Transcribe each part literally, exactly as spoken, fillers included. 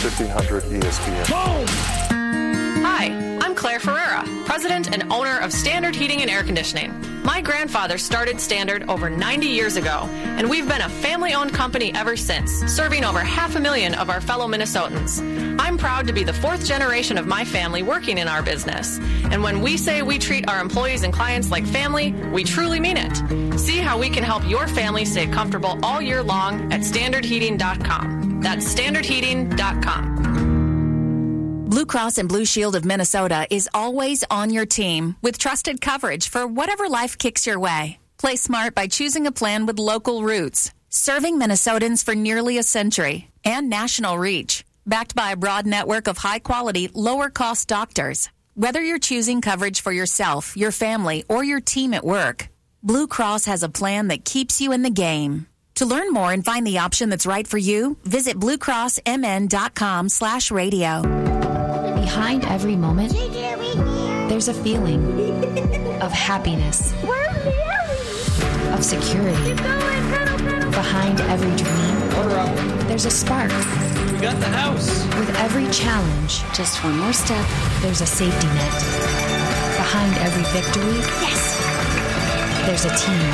fifteen hundred E S P N. Boom! Hi, I'm Claire Ferreira, president and owner of Standard Heating and Air Conditioning. My grandfather started Standard over ninety years ago, and we've been a family-owned company ever since, serving over half a million of our fellow Minnesotans. I'm proud to be the fourth generation of my family working in our business. And when we say we treat our employees and clients like family, we truly mean it. See how we can help your family stay comfortable all year long at standard heating dot com. That's standard heating dot com. Blue Cross and Blue Shield of Minnesota is always on your team with trusted coverage for whatever life kicks your way. Play smart by choosing a plan with local roots, serving Minnesotans for nearly a century, and national reach, backed by a broad network of high-quality, lower-cost doctors. Whether you're choosing coverage for yourself, your family, or your team at work, Blue Cross has a plan that keeps you in the game. To learn more and find the option that's right for you, visit bluecrossmn.com slash radio. Behind every moment, there's a feeling of happiness, of security. Behind every dream, there's a spark. We got the house. With every challenge, just one more step, there's a safety net. Behind every victory, yes, there's a team.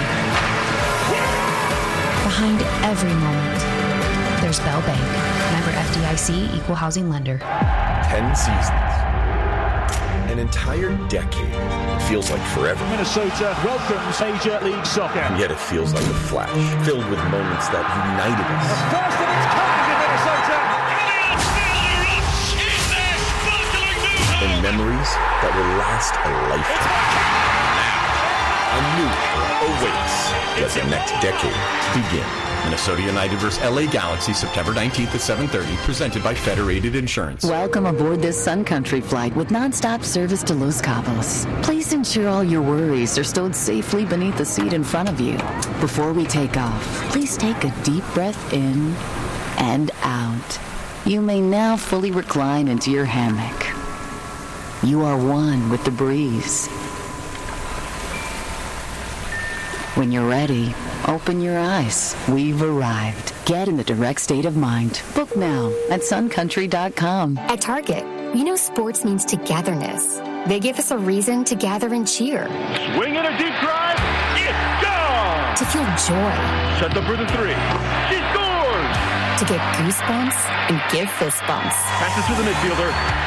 Behind every moment, there's Bell Bank. Member F D I C, Equal Housing Lender. Ten seasons. An entire decade. It feels like forever. Minnesota welcomes Major League Soccer. And yet it feels like a flash, filled with moments that united us. The first of its kind in Minnesota. And memories that will last a lifetime. Now, a new era awaits. Let the next decade begin. Minnesota United versus L A Galaxy, September nineteenth at seven thirty, presented by Federated Insurance. Welcome aboard this Sun Country flight with nonstop service to Los Cabos. Please ensure all your worries are stowed safely beneath the seat in front of you. Before we take off, please take a deep breath in and out. You may now fully recline into your hammock. You are one with the breeze. When you're ready, open your eyes. We've arrived. Get in the direct state of mind. Book now at sun country dot com. At Target, we know sports means togetherness. They give us a reason to gather and cheer. Swing in a deep drive. It's gone. To feel joy. Set up for the three. She scores. To get goosebumps and give fist bumps. Passes to the midfielder.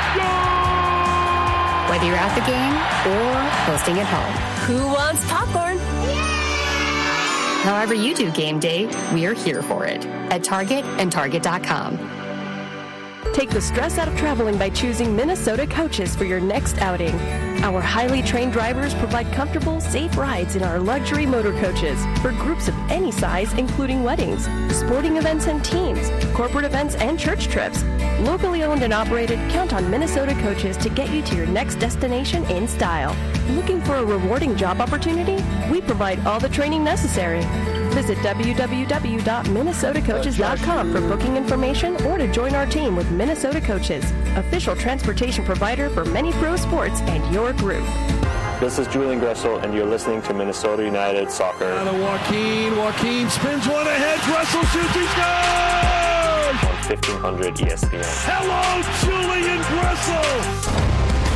Goal! Whether you're at the game or hosting at home. Who wants popcorn? However you do game day, we are here for it at Target and Target dot com. Take the stress out of traveling by choosing Minnesota Coaches for your next outing. Our highly trained drivers provide comfortable, safe rides in our luxury motor coaches for groups of any size, including weddings, sporting events and teams, corporate events and church trips. Locally owned and operated, count on Minnesota Coaches to get you to your next destination in style. Looking for a rewarding job opportunity? We provide all the training necessary. Visit w w w dot minnesota coaches dot com for booking information or to join our team with Minnesota Coaches, official transportation provider for many pro sports and your group. This is Julian Gressel, and you're listening to Minnesota United Soccer. Now to Joaquin. Joaquin spins one ahead. Gressel shoots. He scores! On fifteen hundred E S P N. Hello, Julian Gressel!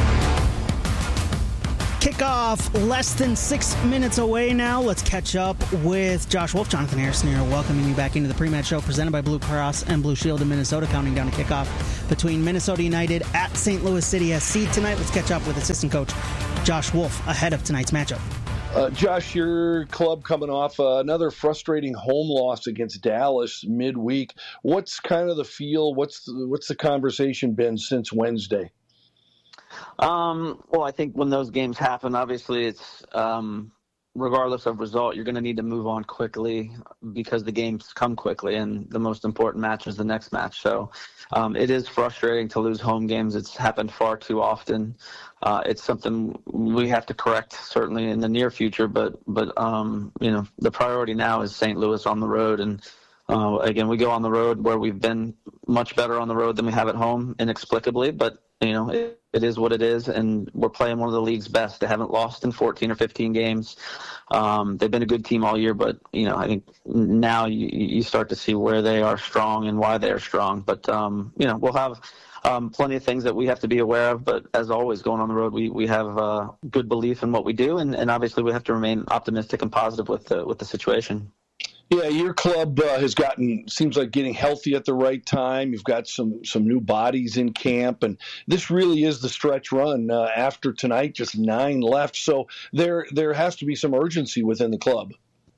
Kickoff less than six minutes away now. Let's catch up with Josh Wolf. Jonathan Harrison here, welcoming you back into the pre-match show presented by Blue Cross and Blue Shield in Minnesota, counting down to kickoff between Minnesota United at Saint Louis City S C tonight. Let's catch up with assistant coach Josh Wolf ahead of tonight's matchup. Uh, Josh, your club coming off uh, another frustrating home loss against Dallas midweek. What's kind of the feel? What's the, what's the conversation been since Wednesday? Um, well, I think when those games happen, obviously it's um, regardless of result, you're going to need to move on quickly because the games come quickly, and the most important match is the next match. So um, it is frustrating to lose home games. It's happened far too often. Uh, it's something we have to correct certainly in the near future, but but um, you know the priority now is Saint Louis on the road, and Uh, again, we go on the road where we've been much better on the road than we have at home, inexplicably. But, you know, it, it is what it is, and we're playing one of the league's best. They haven't lost in fourteen or fifteen games. Um, they've been a good team all year, but, you know, I think now you, you start to see where they are strong and why they are strong. But, um, you know, we'll have um, plenty of things that we have to be aware of. But as always, going on the road, we, we have uh, good belief in what we do, and, and obviously we have to remain optimistic and positive with the, with the situation. Yeah, your club uh, has gotten, seems like getting healthy at the right time. You've got some some new bodies in camp, and this really is the stretch run uh, after tonight, just nine left. So there there has to be some urgency within the club.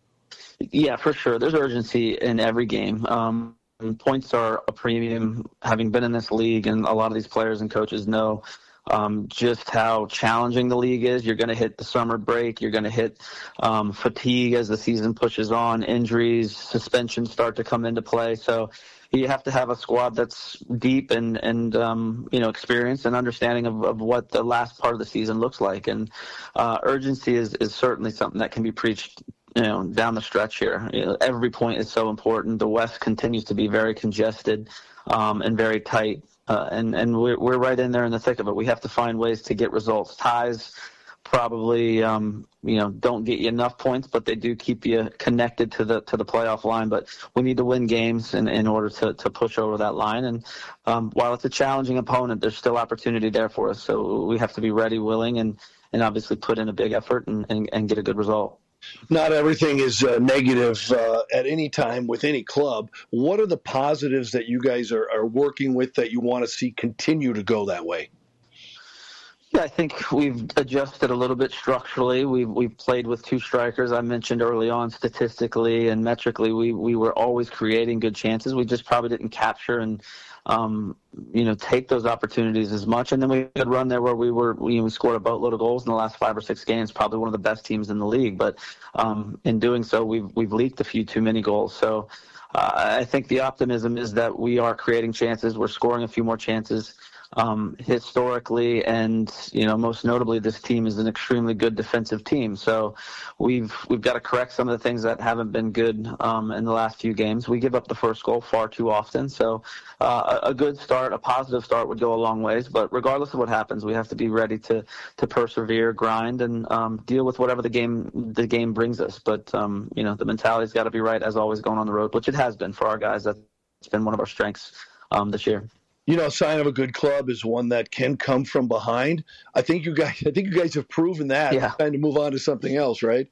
Yeah, for sure. There's urgency in every game. Um, points are a premium. Having been in this league, and a lot of these players and coaches know Um, just how challenging the league is. You're going to hit the summer break. You're going to hit um, fatigue as the season pushes on. Injuries, suspensions start to come into play. So you have to have a squad that's deep and, and um, you know, experienced and understanding of, of what the last part of the season looks like. And uh, urgency is, is certainly something that can be preached, you know, down the stretch here. You know, every point is so important. The West continues to be very congested um, and very tight. Uh, and and we're, we're right in there in the thick of it. We have to find ways to get results. Ties probably, um, you know, don't get you enough points, but they do keep you connected to the to the playoff line. But we need to win games in, in order to, to push over that line. And um, while it's a challenging opponent, there's still opportunity there for us. So we have to be ready, willing, and, and obviously put in a big effort and, and, and get a good result. Not everything is uh, negative uh, at any time with any club. What are the positives that you guys are, are working with that you want to see continue to go that way? Yeah, I think we've adjusted a little bit structurally. We've we've played with two strikers. I mentioned early on, statistically and metrically, we, we were always creating good chances. We just probably didn't capture and um, you know, take those opportunities as much. And then we had run there where we were, we, we scored a boatload of goals in the last five or six games, probably one of the best teams in the league. But um, in doing so, we've we've leaked a few too many goals. So uh, I think the optimism is that we are creating chances. We're scoring a few more chances. Um, historically, and you know, most notably, this team is an extremely good defensive team. So we've we've got to correct some of the things that haven't been good um, in the last few games. We give up the first goal far too often. So uh, a, a good start, a positive start, would go a long ways. But regardless of what happens, we have to be ready to to persevere, grind, and um, deal with whatever the game the game brings us. But um, you know, the mentality's got to be right as always going on the road, which it has been for our guys. That's been one of our strengths um, this year. You know, a sign of a good club is one that can come from behind. I think you guys, I think you guys have proven that. Yeah. Trying to move on to something else, right?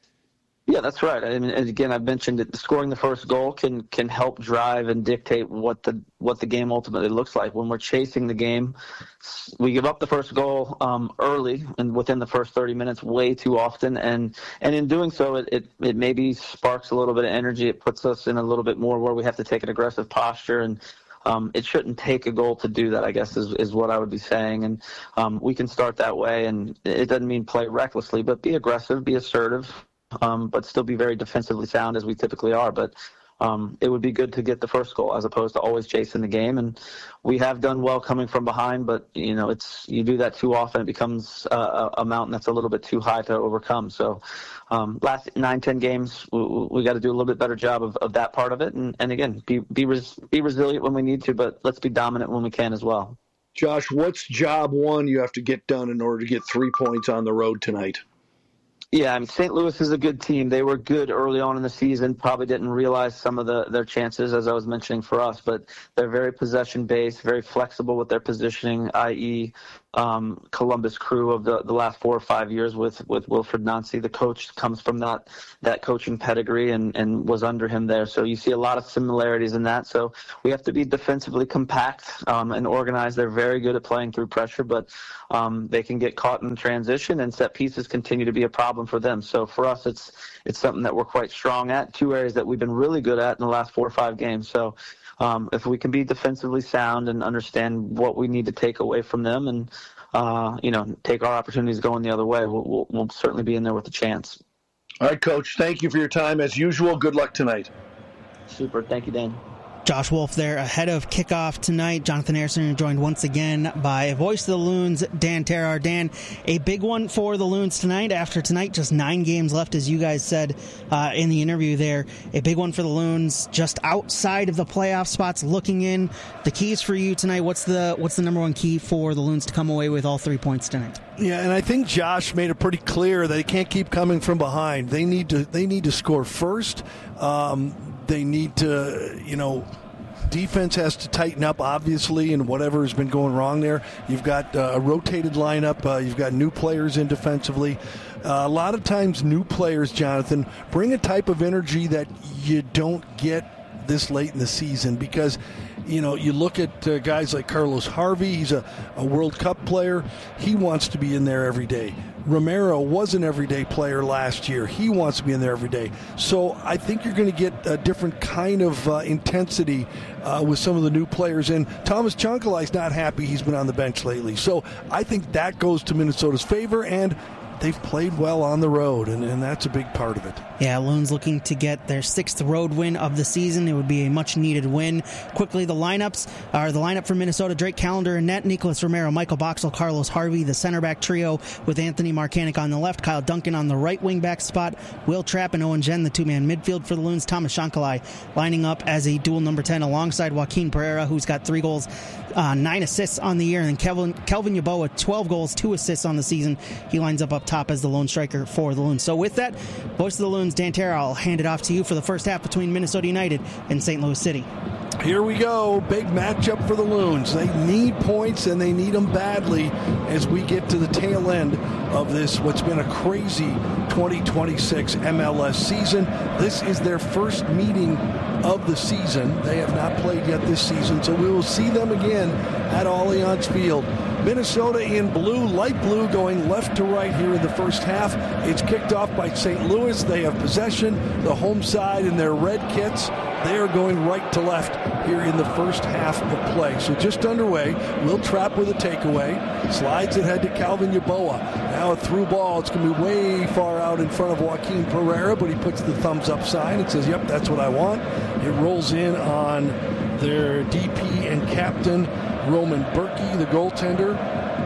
Yeah, that's right. I mean, and again, I've mentioned that scoring the first goal can can help drive and dictate what the what the game ultimately looks like. When we're chasing the game, we give up the first goal um, early and within the first thirty minutes way too often, and and in doing so, it, it it maybe sparks a little bit of energy. It puts us in a little bit more where we have to take an aggressive posture and. Um, it shouldn't take a goal to do that, I guess, is, is what I would be saying. And um, we can start that way, and it doesn't mean play recklessly, but be aggressive, be assertive, um, but still be very defensively sound as we typically are. But um, it would be good to get the first goal as opposed to always chasing the game. And we have done well coming from behind, but, you know, it's you do that too often, it becomes a, a mountain that's a little bit too high to overcome. So um, last nine, ten games, we, we got to do a little bit better job of, of that part of it. And, and again, be be, res, be resilient when we need to, but let's be dominant when we can as well. Josh, what's job one you have to get done in order to get three points on the road tonight? Yeah, I mean, Saint Louis is a good team. They were good early on in the season, probably didn't realize some of the, their chances, as I was mentioning for us, but they're very possession-based, very flexible with their positioning, that is, um, Columbus Crew of the, the last four or five years with, with Wilfred Nancy. The coach comes from that that coaching pedigree and, and was under him there. So you see a lot of similarities in that. So we have to be defensively compact um, and organized. They're very good at playing through pressure, but um, they can get caught in transition, and set pieces continue to be a problem for them. So for us, it's it's something that we're quite strong at, two areas that we've been really good at in the last four or five games. So um, if we can be defensively sound and understand what we need to take away from them and, uh, you know, take our opportunities going the other way, we'll, we'll, we'll certainly be in there with a chance. All right, Coach, thank you for your time. As usual, good luck tonight. Super. Thank you, Dan. Josh Wolf there ahead of kickoff tonight. Jonathan Harrison joined once again by a voice of the Loons, Dan Terhaar. Dan, a big one for the Loons tonight. After tonight, just nine games left, as you guys said uh, in the interview there. A big one for the Loons, just outside of the playoff spots, looking in. The keys for you tonight, what's the what's the number one key for the Loons to come away with all three points tonight? Yeah, and I think Josh made it pretty clear that they can't keep coming from behind. They need to they need to score first. Um, they need to, you know, defense has to tighten up, obviously, and whatever has been going wrong there. You've got uh, a rotated lineup. Uh, you've got new players in defensively. Uh, a lot of times new players, Jonathan, bring a type of energy that you don't get this late in the season because, you know, you look at uh, guys like Carlos Harvey. He's a, a World Cup player. He wants to be in there every day. Romero was an everyday player last year. He wants to be in there every day. So I think you're going to get a different kind of uh, intensity uh, with some of the new players. And Thomas Chankalai's not happy he's been on the bench lately. So I think that goes to Minnesota's favor, and they've played well on the road, and, and that's a big part of it. Yeah, Loons looking to get their sixth road win of the season. It would be a much-needed win. Quickly, the lineups are the lineup for Minnesota: Drake Callender in net, Nicholas Romero, Michael Boxall, Carlos Harvey. The center back trio with Anthony Markanek on the left, Kyle Duncan on the right wing back spot, Will Trapp and Owen Jen, the two-man midfield for the Loons. Thomas Chankalai lining up as a dual number ten alongside Joaquin Pereira, who's got three goals, uh, nine assists on the year, and then Kelvin, Kelvin Yeboah, twelve goals, two assists on the season. He lines up up top as the lone striker for the Loons. So with that, voice of the Loons, Dan Terhaar, I'll hand it off to you for the first half between Minnesota United and Saint Louis City. Here we go. Big matchup for the Loons. They need points, and they need them badly as we get to the tail end of this, what's been a crazy twenty twenty-six M L S season. This is their first meeting of the season. They have not played yet this season, so we will see them again at Allianz Field. Minnesota in blue, light blue, going left to right here in the first half. It's kicked off by Saint Louis. They have possession, the home side in their red kits. They are going right to left here in the first half of play. So just underway. Will Trapp with a takeaway. Slides it ahead to Calvin Yeboah. Now a through ball. It's going to be way far out in front of Joaquin Pereira, but he puts the thumbs up sign and says, yep, that's what I want. It rolls in on their D P and captain, Roman Berkey, the goaltender.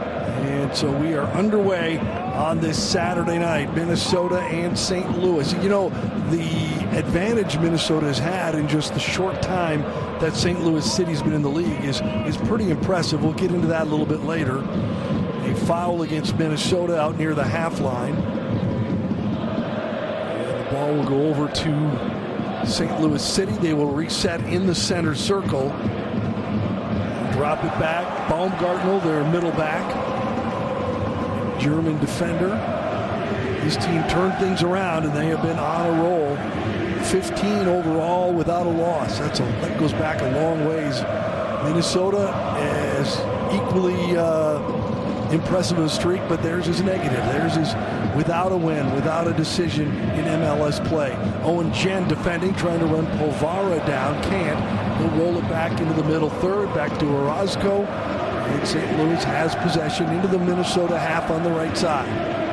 And so we are underway on this Saturday night, Minnesota and Saint Louis. You know, the advantage Minnesota has had in just the short time that Saint Louis City's been in the league is, is pretty impressive. We'll get into that a little bit later. A foul against Minnesota out near the half line. And the ball will go over to Saint Louis City. They will reset in the center circle. Drop it back. Baumgartner, their middle back. German defender. His team turned things around, and they have been on a roll. fifteen overall without a loss. That's a, that goes back a long ways. Minnesota is equally uh, impressive of a streak, but theirs is negative. Theirs is without a win, without a decision in M L S play. Owen Jen defending, trying to run Polvara down. Can't. He'll roll it back into the middle third, back to Orozco. And Saint Louis has possession into the Minnesota half on the right side.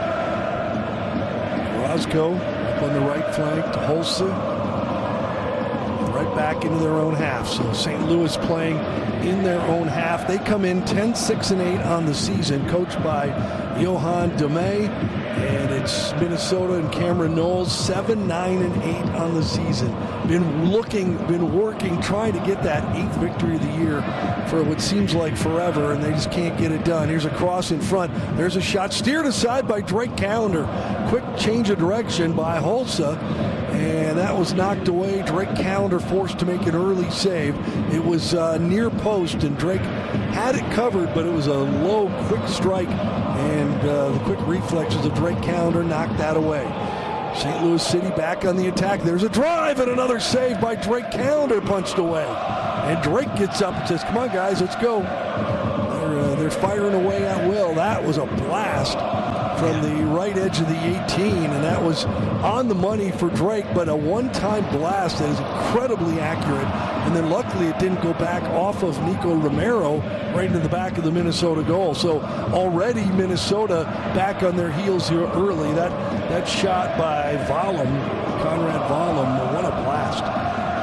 Orozco up on the right flank to Holsa. Right back into their own half. So Saint Louis playing in their own half. They come in ten six and eight on the season, coached by Johan Demay. And it's Minnesota and Cameron Knowles, seven nine and eight on the season. Been looking, been working, trying to get that eighth victory of the year for what seems like forever, and they just can't get it done. Here's a cross in front. There's a shot steered aside by Drake Callender. Quick change of direction by Holsa, and that was knocked away. Drake Callender forced to make an early save. It was uh, near post, and Drake had it covered, but it was a low, quick strike, and uh, the quick reflexes of Drake Callender knocked that away. Saint Louis City back on the attack. There's a drive and another save by Drake Callender, punched away. And Drake gets up and says, come on, guys, let's go. They're, uh, they're firing away at will. That was a blast from the right edge of the eighteen, and that was on the money for Drake, but a one-time blast that is incredibly accurate. And then luckily it didn't go back off of Nico Romero right into the back of the Minnesota goal. So already Minnesota back on their heels here early. That that shot by Valum, Conrad Valum, what a blast.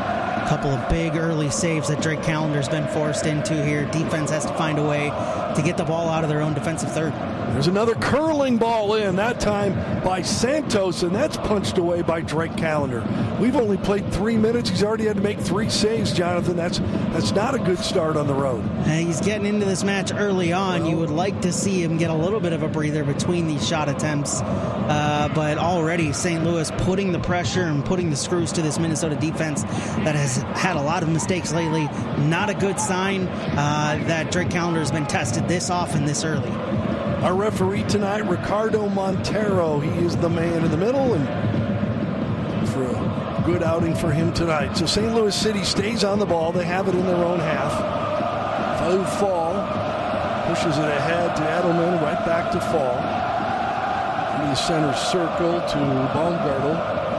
A couple of big early saves that Drake Callender's been forced into here. Defense has to find a way to get the ball out of their own defensive third. There's another curling ball in, that time by Santos, and that's punched away by Drake Callender. We've only played three minutes. He's already had to make three saves, Jonathan. That's that's not a good start on the road. And he's getting into this match early on. Well, you would like to see him get a little bit of a breather between these shot attempts. Uh, but already Saint Louis putting the pressure and putting the screws to this Minnesota defense that has had a lot of mistakes lately. Not a good sign uh, that Drake Callender has been tested this often this early. Our referee tonight, Ricardo Montero. He is the man in the middle, and for a good outing for him tonight. So Saint Louis City stays on the ball. They have it in their own half. Falou Fall pushes it ahead to Edelman, right back to Fall. Into the center circle to Baumgartel.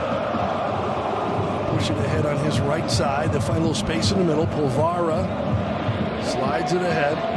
Push it ahead on his right side. They find a little space in the middle. Polvara slides it ahead.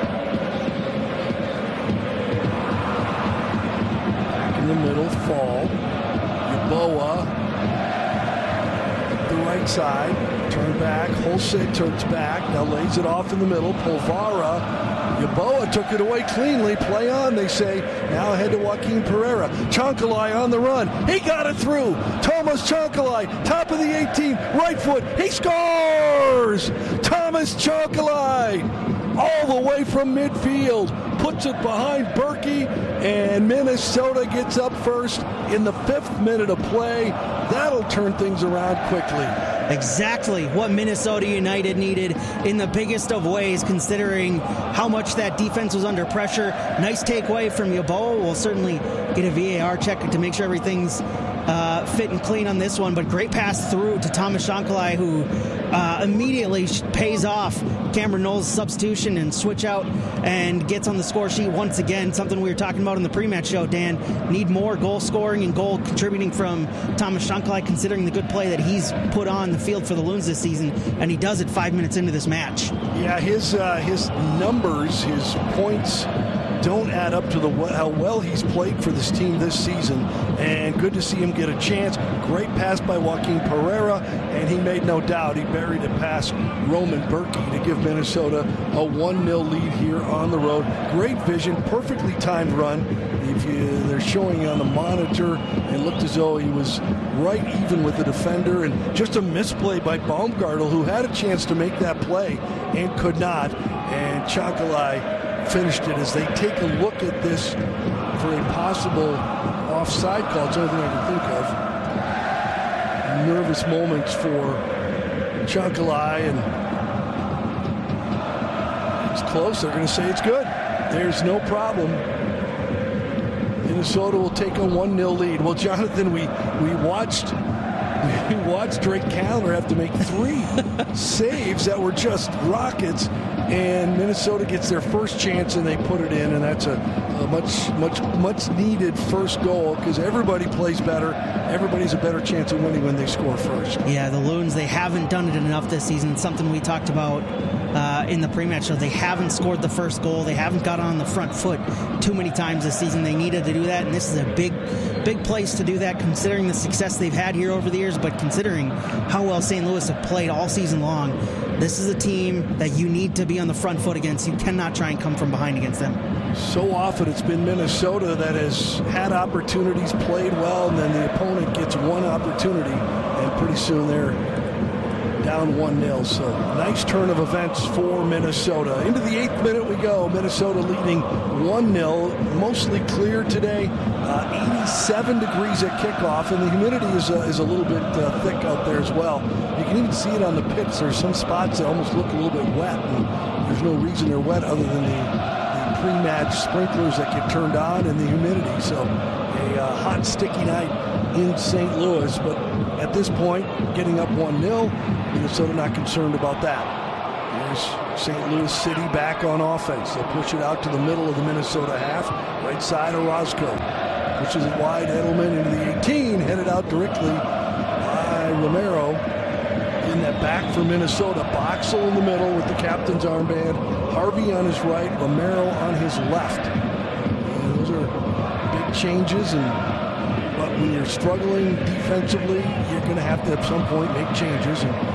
In the middle, Fall. Yeboah up the right side. Turn back. Holse turns back. Now lays it off in the middle. Polvara. Yeboah took it away cleanly. Play on, they say. Now ahead to Joaquin Pereira. Chancalay on the run. He got it through. Thomas Chancalay, top of the eighteen. Right foot. He scores! Thomas Chancalay all the way from midfield. Puts it behind Berkey, and Minnesota gets up first in the fifth minute of play. That'll turn things around quickly. Exactly what Minnesota United needed in the biggest of ways, considering how much that defense was under pressure. Nice takeaway from Yeboah. We'll certainly get a V A R check to make sure everything's uh, fit and clean on this one, but great pass through to Thomas Chancalay, who uh, immediately pays off Cameron Knowles' substitution and switch out and gets on the score sheet once again. Something we were talking about in the pre-match show, Dan. Need more goal scoring and goal contributing from Thomas Chancalay, considering the good play that he's put on the field for the Loons this season, and he does it five minutes into this match. Yeah, his uh, his numbers, his points don't add up to the how well he's played for this team this season, and good to see him get a chance. Great pass by Joaquin Pereira, and he made no doubt. He buried it past Roman Berkey to give Minnesota a one nil lead here on the road. Great vision, perfectly timed run. If you, they're showing on the monitor, it looked as though he was right even with the defender, and just a misplay by Baumgartel, who had a chance to make that play and could not, and Chancalay finished it. As they take a look at this for a possible offside call, it's the only thing I can think of. Nervous moments for Chancalay, and it's close. They're going to say it's good. There's no problem. Minnesota will take a one nil lead. Well, Jonathan, we we watched we watched Drake Callender have to make three saves that were just rockets, and Minnesota gets their first chance and they put it in, and that's a, a much much much needed first goal, because everybody plays better. Everybody's a better chance of winning when they score first. Yeah, the Loons, they haven't done it enough this season. It's something we talked about uh, in the pre-match show. They haven't scored the first goal. They haven't got on the front foot too many times this season. They needed to do that, and this is a big, big place to do that, considering the success they've had here over the years, but considering how well Saint Louis have played all season long. This is a team that you need to be on the front foot against. You cannot try and come from behind against them. So often it's been Minnesota that has had opportunities, played well, and then the opponent gets one opportunity, and pretty soon they're down one nil. So nice turn of events for Minnesota. Into the eighth minute we go. Minnesota leading one nil. Mostly clear today. Uh, eighty-seven degrees at kickoff, and the humidity is, uh, is a little bit uh, thick out there as well. You can even see it on the pitch. There's some spots that almost look a little bit wet, and there's no reason they're wet other than the pre-match sprinklers that get turned on and the humidity. So a uh, hot, sticky night in Saint Louis, but at this point, getting up one nil, Minnesota not concerned about that. There's Saint Louis City back on offense. They'll push it out to the middle of the Minnesota half, right side of Orozco. Pushes it wide, Edelman into the eighteen, headed out directly by Romero. In that back for Minnesota. Boxall in the middle with the captain's armband. Harvey on his right, Romero on his left. And those are big changes, and but when you're struggling defensively, you're going to have to at some point make changes, and that's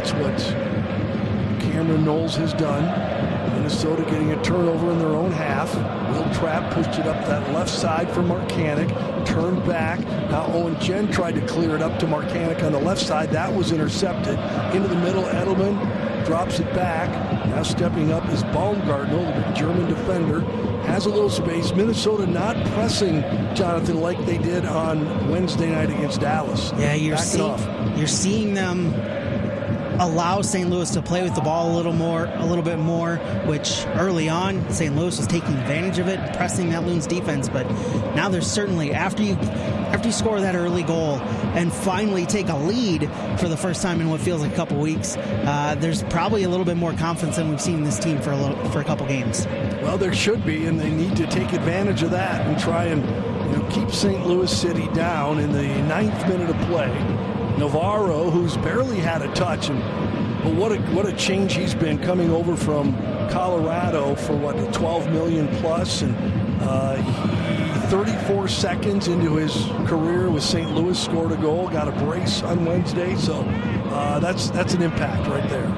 That's what Cameron Knowles has done. Minnesota getting a turnover in their own half. Will Trapp pushed it up that left side for Marcanic. Turned back. Now Owen Jen tried to clear it up to Marcanic on the left side. That was intercepted. Into the middle, Edelman drops it back. Now stepping up is Baumgartner, the big German defender. Has a little space. Minnesota not pressing Jonathan like they did on Wednesday night against Dallas. Yeah, you're, Backing see- off. you're seeing them allow Saint Louis to play with the ball a little more, a little bit more, which early on Saint Louis was taking advantage of it, pressing that Loons defense. But now there's certainly, after you after you score that early goal and finally take a lead for the first time in what feels like a couple weeks, uh, there's probably a little bit more confidence than we've seen in this team for a little, for a couple games. Well, there should be, and they need to take advantage of that and try and you know, keep Saint Louis City down in the ninth minute of play. Navarro, who's barely had a touch, and but what a what a change he's been coming over from Colorado for what twelve million plus, and uh, he, thirty-four seconds into his career with Saint Louis scored a goal, got a brace on Wednesday, so uh, that's that's an impact right there.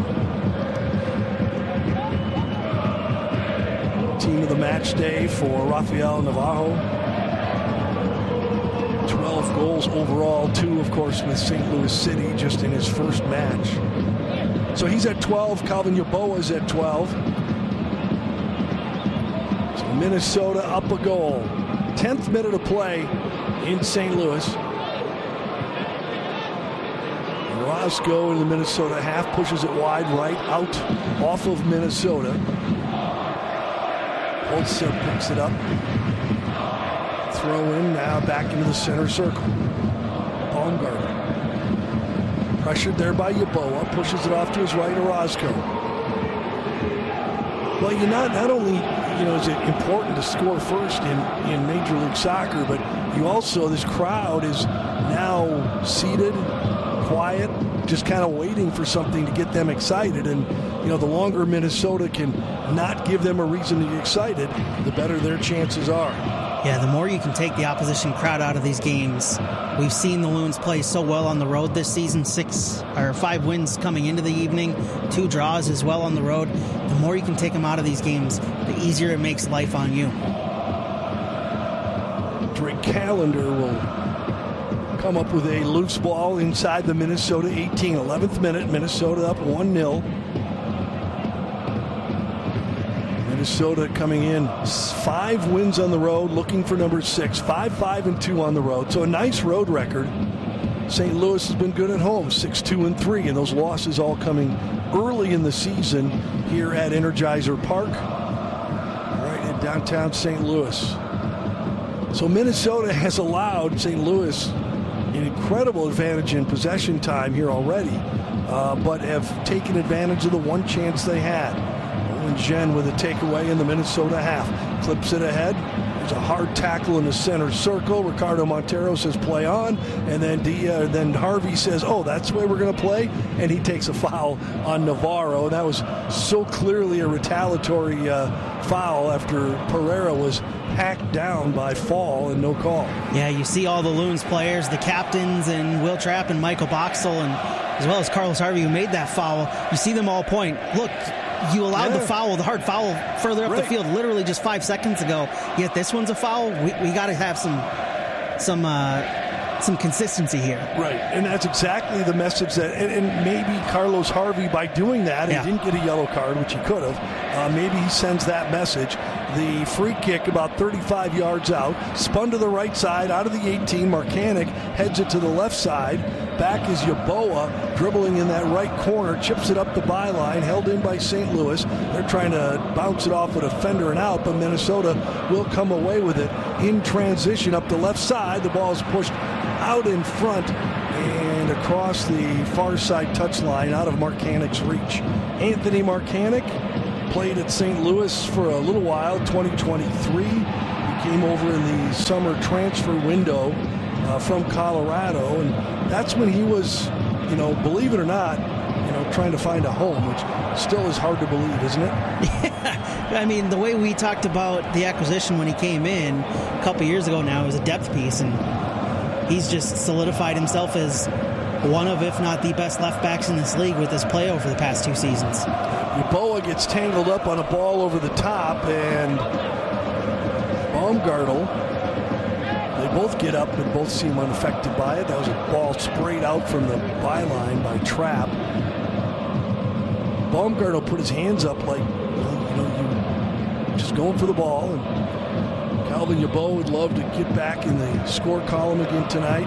Team of the match day for Rafael Navarro. twelve goals overall, two, of course, with Saint Louis City just in his first match. So he's at twelve. Calvin Yeboah is at twelve. So Minnesota up a goal. tenth minute of play in Saint Louis. Roscoe in the Minnesota half pushes it wide right out off of Minnesota. Holtzer picks it up. Throw in now back into the center circle. Baumgartner. Pressured there by Yeboah. Pushes it off to his right, Orozco. Well, you not not only you know is it important to score first in, in Major League Soccer, but you also, this crowd is now seated, quiet, just kind of waiting for something to get them excited. And you know, the longer Minnesota can not give them a reason to get excited, the better their chances are. Yeah, the more you can take the opposition crowd out of these games. We've seen the Loons play so well on the road this season, six or five wins coming into the evening, two draws as well on the road. The more you can take them out of these games, the easier it makes life on you. Drake Callender will come up with a loose ball inside the Minnesota eighteen. eleventh minute, Minnesota up one nil. Minnesota coming in five wins on the road, looking for number six. Five, five, and two on the road. So a nice road record. Saint Louis has been good at home, six, two, and three, and those losses all coming early in the season here at Energizer Park, right in downtown Saint Louis. So Minnesota has allowed Saint Louis an incredible advantage in possession time here already, uh, but have taken advantage of the one chance they had. Owen Jen with a takeaway in the Minnesota half. Clips it ahead. There's a hard tackle in the center circle. Ricardo Montero says play on. And then D, uh, then Harvey says, oh, that's the way we're going to play. And he takes a foul on Navarro. That was so clearly a retaliatory uh, foul after Pereira was hacked down by fall and no call. Yeah, you see all the Loons players, the captains, and Will Trapp and Michael Boxall, and as well as Carlos Harvey, who made that foul. You see them all point, look, you allowed yeah. the foul, the hard foul further up right. the field literally just five seconds ago. Yet this one's a foul. We, we got to have some some uh, some consistency here. Right, and that's exactly the message that, and, and maybe Carlos Harvey, by doing that, yeah. he didn't get a yellow card, which he could have. Uh, maybe he sends that message. The free kick about thirty-five yards out, spun to the right side, out of the eighteen. Marcanic heads it to the left side. Back is Yeboah, dribbling in that right corner, chips it up the byline, held in by Saint Louis. They're trying to bounce it off a defender and out, but Minnesota will come away with it in transition up the left side. The ball is pushed out in front and across the far side touchline out of Marcanic's reach. Anthony Marcanic played at Saint Louis for a little while, twenty twenty-three. He came over in the summer transfer window uh, from Colorado, and that's when he was, you know, believe it or not, you know, trying to find a home, which still is hard to believe, isn't it? Yeah. I mean, the way we talked about the acquisition when he came in a couple years ago now is a depth piece, and he's just solidified himself as one of, if not the best left backs in this league with his play over the past two seasons. Yeboah gets tangled up on a ball over the top, and Baumgartel, they both get up and both seem unaffected by it. That was a ball sprayed out from the byline by Trapp. Baumgartel put his hands up like, you know, you just going for the ball. And Calvin Yeboah would love to get back in the score column again tonight.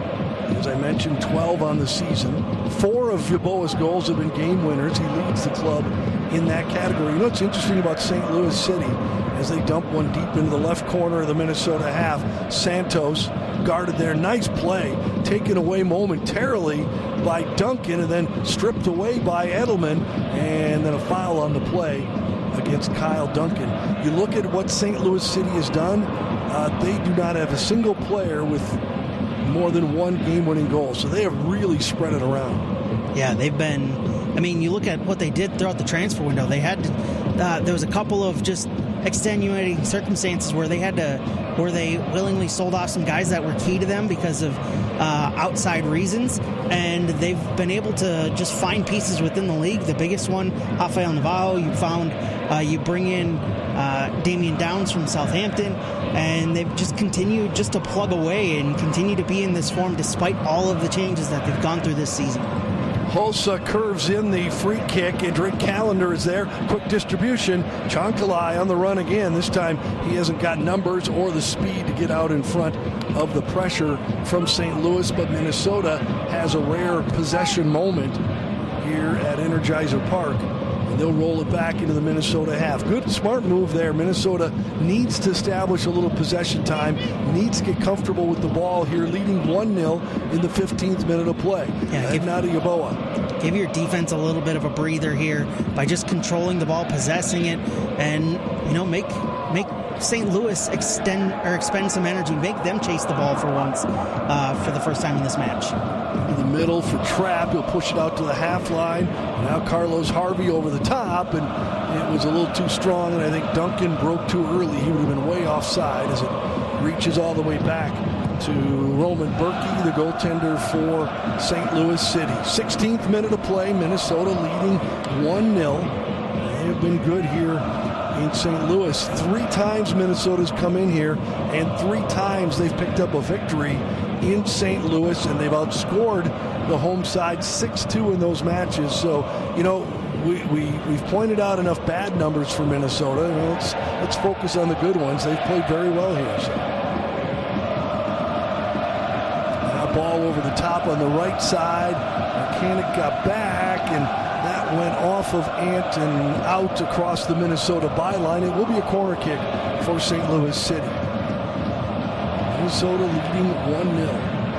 As I mentioned, twelve on the season. Four of Yeboah's goals have been game winners. He leads the club in that category. You know what's interesting about Saint Louis City? As they dump one deep into the left corner of the Minnesota half, Santos guarded there. Nice play, taken away momentarily by Duncan and then stripped away by Edelman, and then a foul on the play against Kyle Duncan. You look at what Saint Louis City has done, uh, they do not have a single player with more than one game-winning goal, so they have really spread it around. Yeah, they've been, I mean, you look at what they did throughout the transfer window. They had, uh, there was a couple of just extenuating circumstances where they had to, where they willingly sold off some guys that were key to them because of uh, outside reasons, and they've been able to just find pieces within the league. The biggest one, Rafael Navarro, you found, uh, you bring in uh, Damian Downs from Southampton, and they've just continued just to plug away and continue to be in this form despite all of the changes that they've gone through this season. Hulsa curves in the free kick, and Drake Callender is there. Quick distribution. Chancalay on the run again. This time he hasn't got numbers or the speed to get out in front of the pressure from Saint Louis, but Minnesota has a rare possession moment here at Energizer Park. And they'll roll it back into the Minnesota half. Good, smart move there. Minnesota needs to establish a little possession time, needs to get comfortable with the ball here, leading one nil in the fifteenth minute of play. Yeah, give, now to Yeboah. Give your defense a little bit of a breather here by just controlling the ball, possessing it, and, you know, make make Saint Louis extend or expend some energy, make them chase the ball for once uh, for the first time in this match. Into the middle for Trapp. He'll push it out to the half line. Now Carlos Harvey over the top, and it was a little too strong, and I think Duncan broke too early. He would have been way offside as it reaches all the way back to Roman Berkey, the goaltender for Saint Louis City. sixteenth minute of play, Minnesota leading one nil. They have been good here in Saint Louis. Three times Minnesota's come in here, and three times they've picked up a victory in Saint Louis, and they've outscored the home side six two in those matches. So, you know, we, we, we've pointed out enough bad numbers for Minnesota. I mean, let's, let's focus on the good ones. They've played very well here. So. Now ball over the top on the right side. Mechanic got back, and that went off of Ant and out across the Minnesota byline. It will be a corner kick for Saint Louis City. Minnesota leading one nil.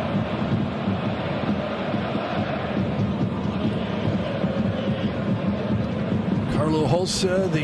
Carlo Hulsa, the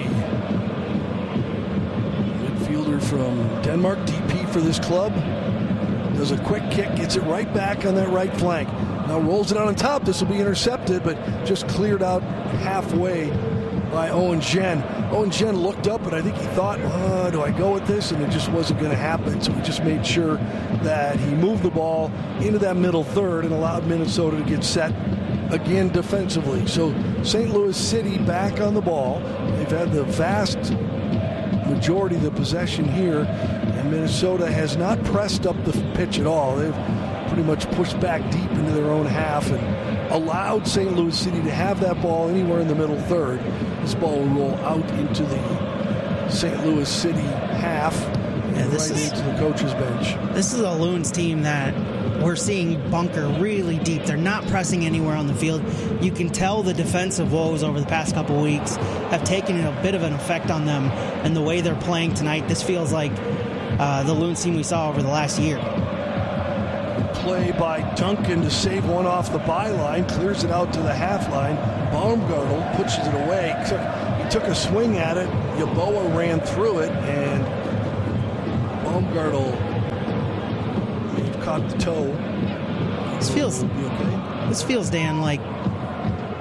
midfielder from Denmark, D P for this club, does a quick kick, gets it right back on that right flank. Now rolls it out on top. This will be intercepted, but just cleared out halfway by Owen Jen. Owen Jen looked up, and I think he thought, oh, do I go with this? And it just wasn't going to happen. So he just made sure that he moved the ball into that middle third and allowed Minnesota to get set again defensively. So Saint Louis City back on the ball. They've had the vast majority of the possession here, and Minnesota has not pressed up the pitch at all. They've pretty much pushed back deep into their own half and allowed Saint Louis City to have that ball anywhere in the middle third. This ball will roll out into the Saint Louis City half and yeah, this right is, into the coach's bench. This is a Loons team that we're seeing bunker really deep. They're not pressing anywhere on the field. You can tell the defensive woes over the past couple weeks have taken a bit of an effect on them and the way they're playing tonight. This feels like uh, the Loons team we saw over the last year. Play by Duncan to save one off the byline, clears it out to the half line. Baumgartel pushes it away. He took, he took a swing at it. Yeboah ran through it, and Baumgartel may have caught the toe. This feels, okay. this feels, Dan, like uh,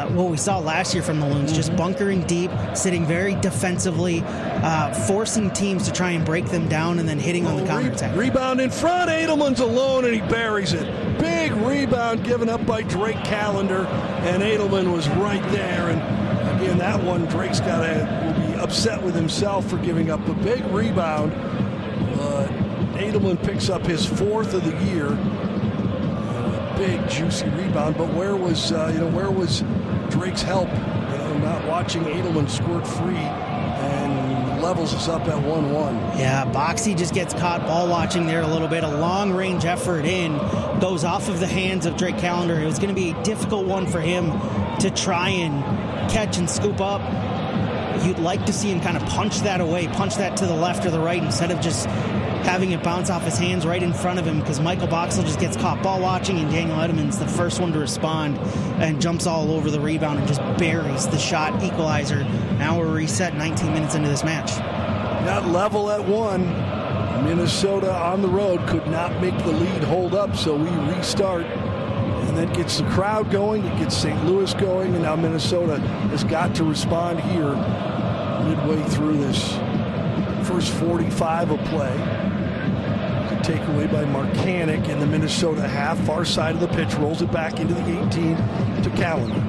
what we saw last year from the Loons, mm-hmm. just bunkering deep, sitting very defensively, uh, forcing teams to try and break them down and then hitting oh, on the counterattack. Re- rebound in front. Edelman's alone, and he buries it. Big rebound given up by Drake Callender, and Edelman was right there. And again, that one, Drake's got to will be upset with himself for giving up a big rebound. But Edelman picks up his fourth of the year. Uh, big, juicy rebound. But where was uh, you know where was Drake's help? You know, not watching Edelman squirt free and levels us up at one one. Yeah, Boxy just gets caught ball watching there a little bit. A long-range effort in, goes off of the hands of Drake Callender. It was going to be a difficult one for him to try and catch and scoop up. You'd like to see him kind of punch that away, punch that to the left or the right instead of just having it bounce off his hands right in front of him, because Michael Boxall just gets caught ball watching, and Daniel Edelman's the first one to respond and jumps all over the rebound and just buries the shot equalizer. Now we're reset nineteen minutes into this match. Got level at one. Minnesota on the road could not make the lead hold up, so we restart. And that gets the crowd going, it gets Saint Louis going, and now Minnesota has got to respond here midway through this first forty-five of play. Takeaway by Marcanic in the Minnesota half. Far side of the pitch, rolls it back into the eighteen to Callender.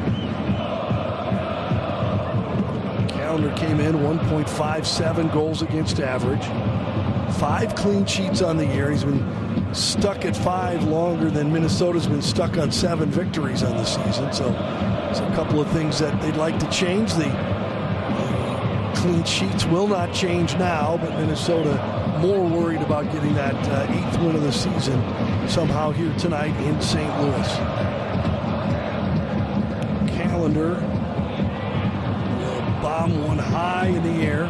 Callender came in one point five seven goals against average. Five clean sheets on the year. He's been stuck at five longer than Minnesota's been stuck on seven victories on the season. So there's a couple of things that they'd like to change. The uh, clean sheets will not change now, but Minnesota more worried about getting that uh, eighth win of the season somehow here tonight in Saint Louis. Callender will bomb one high in the air.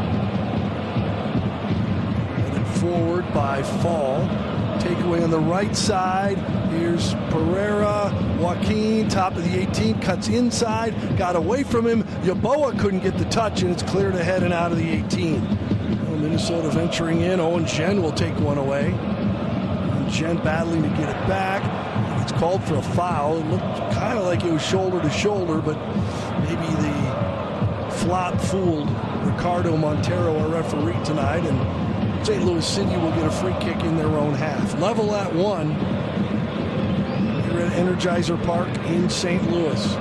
Headed forward by Fall. Takeaway on the right side. Here's Pereira. Joaquin, top of the eighteen, cuts inside. Got away from him. Yeboah couldn't get the touch, and it's cleared ahead and out of the eighteen. Minnesota venturing in. Owen Jen will take one away. And Jen battling to get it back. It's called for a foul. It looked kind of like it was shoulder to shoulder, but maybe the flop fooled Ricardo Montero, our referee tonight, and Saint Louis City will get a free kick in their own half. Level at one here at Energizer Park in Saint Louis.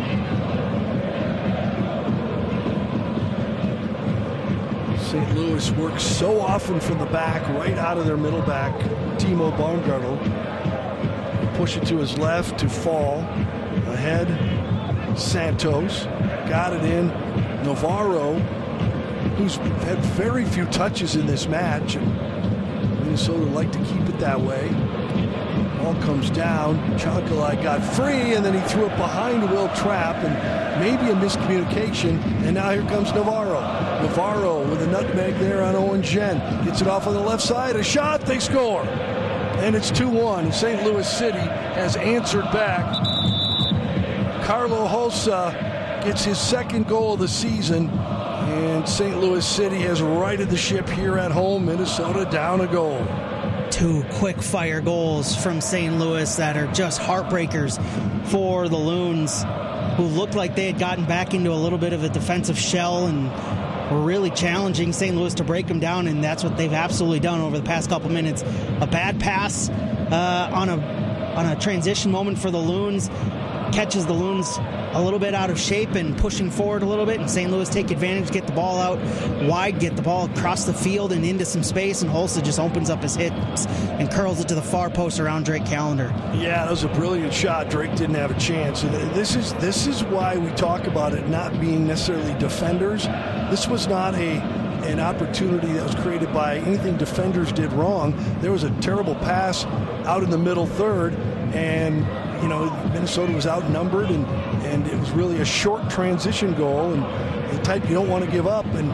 Saint Louis works so often from the back, right out of their middle back. Timo Baumgartel. Push it to his left to Fall. Ahead, Santos. Got it in. Navarro, who's had very few touches in this match. And Minnesota like to keep it that way. Ball comes down. Chancalay got free, and then he threw it behind Will Trapp, and maybe a miscommunication. And now here comes Navarro. Navarro with a nutmeg there on Owen Jen. Gets it off on the left side. A shot. They score. And it's two one. Saint Louis City has answered back. Carlo Hossa gets his second goal of the season. And Saint Louis City has righted the ship here at home. Minnesota down a goal. Two quick fire goals from Saint Louis that are just heartbreakers for the Loons, who looked like they had gotten back into a little bit of a defensive shell and were really challenging Saint Louis to break them down, and that's what they've absolutely done over the past couple minutes. A bad pass uh, on a on a transition moment for the Loons catches the Loons a little bit out of shape and pushing forward a little bit, and Saint Louis take advantage, get the ball out wide, get the ball across the field and into some space, and Holsa just opens up his hips and curls it to the far post around Drake Callender. Yeah, that was a brilliant shot. Drake didn't have a chance. And this is this is why we talk about it not being necessarily defenders. This was not a an opportunity that was created by anything defenders did wrong. There was a terrible pass out in the middle third, and you know, Minnesota was outnumbered, and, and it was really a short transition goal, and the type you don't want to give up. And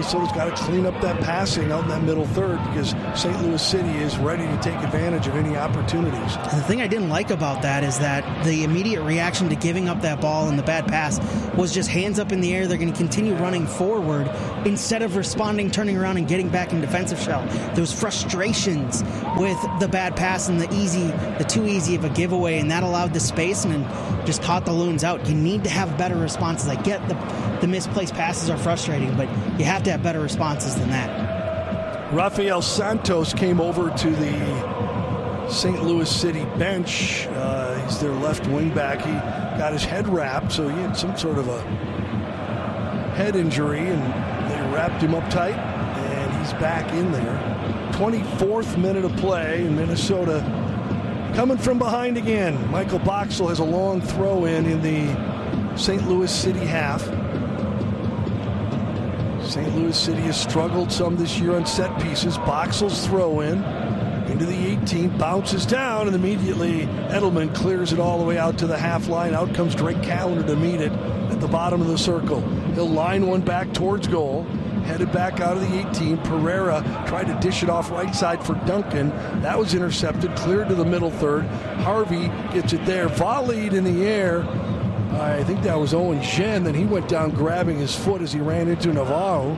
Minnesota's got to clean up that passing out in that middle third because Saint Louis City is ready to take advantage of any opportunities. And the thing I didn't like about that is that the immediate reaction to giving up that ball and the bad pass was just hands up in the air. They're going to continue running forward instead of responding, turning around, and getting back in defensive shell. There was frustrations with the bad pass and the easy, the too easy of a giveaway, and that allowed the space and then just caught the Loons out. You need to have better responses. I get the, the misplaced passes are frustrating, but you have to have better responses than that. Rafael Santos came over to the Saint Louis City bench. Uh, he's their left wing back. He got his head wrapped, so he had some sort of a head injury, and they wrapped him up tight, and he's back in there. twenty-fourth minute of play, and Minnesota coming from behind again. Michael Boxall has a long throw in in the Saint Louis City half. Saint Louis City has struggled some this year on set pieces. Boxall's throw in into the eighteen, bounces down, and immediately Edelman clears it all the way out to the half line. Out comes Drake Callender to meet it at the bottom of the circle. He'll line one back towards goal. Headed back out of the eighteen. Pereira tried to dish it off right side for Duncan. That was intercepted, cleared to the middle third. Harvey gets it there, volleyed in the air. I think that was Owen Jen. Then he went down grabbing his foot as he ran into Navarro.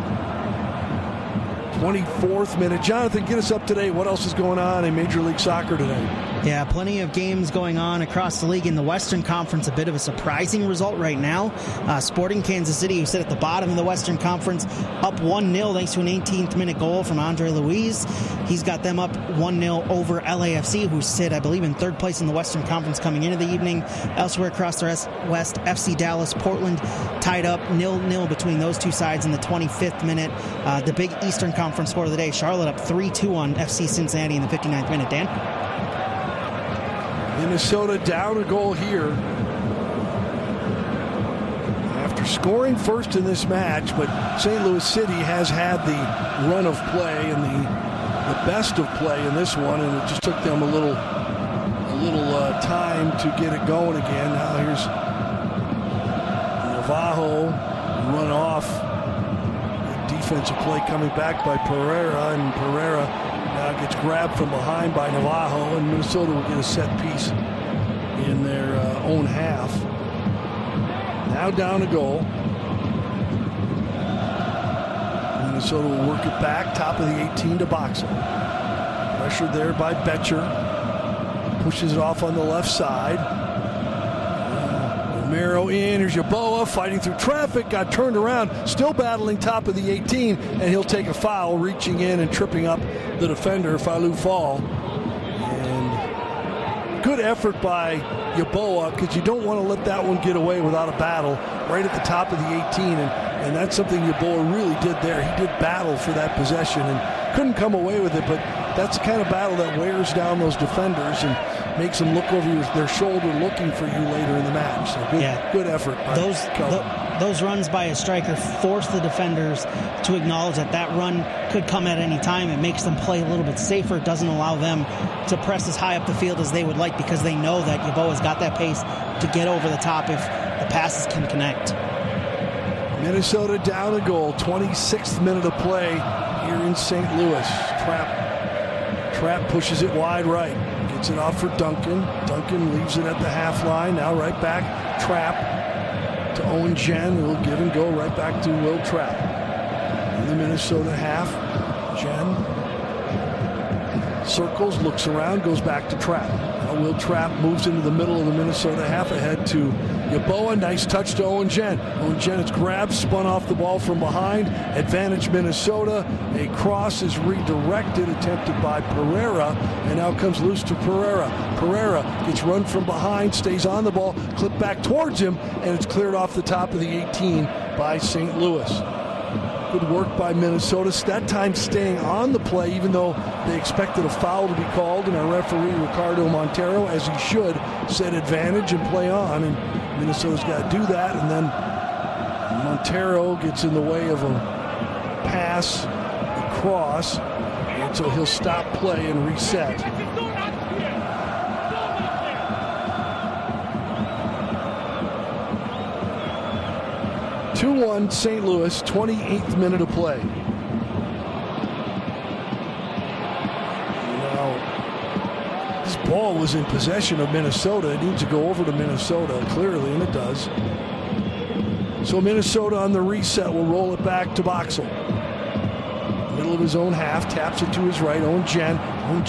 twenty-fourth minute. Jonathan, get us up to date. What else is going on in Major League Soccer today? Yeah, plenty of games going on across the league. In the Western Conference, a bit of a surprising result right now. Uh, Sporting Kansas City, who sit at the bottom of the Western Conference, up one nil thanks to an eighteenth minute goal from Andre Luiz. He's got them up one nil over L A F C, who sit, I believe, in third place in the Western Conference coming into the evening. Elsewhere across the West, F C Dallas, Portland tied up nil nil between those two sides in the twenty-fifth minute. Uh, the big Eastern Conference score of the day, Charlotte up three two on F C Cincinnati in the fifty-ninth minute. Dan? Minnesota down a goal here after scoring first in this match, but Saint Louis City has had the run of play and the the best of play in this one, and it just took them a little a little uh, time to get it going again. Now here's Navajo run off. Good defensive play coming back by Pereira, and Pereira now gets grabbed from behind by Navajo, and Minnesota will get a set piece in their uh, own half. Now down a goal. Minnesota will work it back, top of the eighteen to Boxall. Pressured there by Betcher. Pushes it off on the left side. Uh, Romero in, here's Yeboah fighting through traffic, got turned around, still battling top of the eighteen, and he'll take a foul, reaching in and tripping up the defender, Falou Fall. And good effort by Yeboah, because you don't want to let that one get away without a battle right at the top of the eighteen, and, and that's something Yeboah really did there. He did battle for that possession and couldn't come away with it, but that's the kind of battle that wears down those defenders and makes them look over your, their shoulder looking for you later in the match. So good, yeah. good effort by those th- those runs by a striker force the defenders to acknowledge that that run could come at any time. It makes them play a little bit safer. It doesn't allow them to press as high up the field as they would like, because they know that Yeboah's got that pace to get over the top if the passes can connect. Minnesota down a goal, twenty-sixth minute of play here in Saint Louis. Trapp Trapp pushes it wide right. Gets it off for Duncan. Duncan leaves it at the half line. Now right back. Trapp to Owen Jen. We'll give and go right back to Will Trapp. In the Minnesota half. Jen circles, looks around, goes back to Trapp. Now Will Trapp moves into the middle of the Minnesota half ahead to Yeboah. Nice touch to Owen Jen. Owen Jen is grabbed, spun off the ball from behind. Advantage Minnesota. A cross is redirected, attempted by Pereira, and now comes loose to Pereira. Pereira gets run from behind, stays on the ball, clipped back towards him, and it's cleared off the top of the eighteen by Saint Louis. Good work by Minnesota. That time staying on the play, even though they expected a foul to be called, and our referee, Ricardo Montero, as he should, said advantage and play on. And Minnesota's got to do that, and then Montero gets in the way of a pass, a cross, and so he'll stop play and reset. two one Saint Louis, twenty-eighth minute of play. Now, this ball was in possession of Minnesota. It needs to go over to Minnesota, clearly, and it does. So Minnesota on the reset will roll it back to Boxall. Middle of his own half, taps it to his right. Owen Jen. Owen